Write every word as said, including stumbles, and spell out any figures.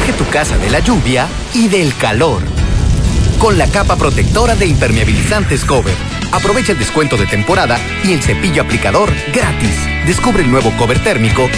Protege tu casa de la lluvia y del calor. Con la capa protectora de impermeabilizantes Cover. Aprovecha el descuento de temporada y el cepillo aplicador gratis. Descubre el nuevo cover térmico